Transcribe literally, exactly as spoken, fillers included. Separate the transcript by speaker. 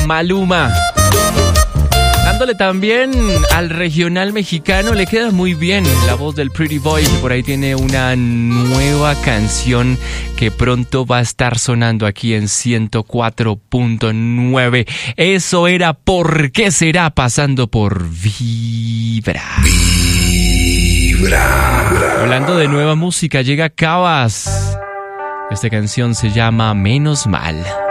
Speaker 1: Maluma. Dándole también al regional mexicano, le queda muy bien la voz del Pretty Boy, que por ahí tiene una nueva canción que pronto va a estar sonando aquí en ciento cuatro punto nueve. Eso era ¿Por qué será? Pasando por Vibra. Vibra. Hablando de nueva música, llega Cabas. Esta canción se llama Menos Mal.